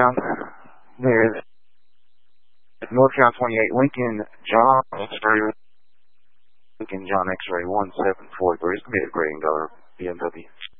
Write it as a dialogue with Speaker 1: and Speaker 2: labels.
Speaker 1: southbound. There's northbound 28 Lincoln John X-ray. Lincoln John X-ray 1743. It's going to be a gray and color BMW.